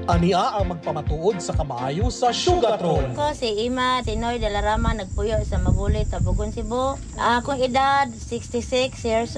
Ania ang magpamatuod sa kamaayo sa Sugatron. Ako si Ima Tinoy de la Rama, nagpuyo sa Mabulit, Tabugon, Cebu. Akong edad 66 years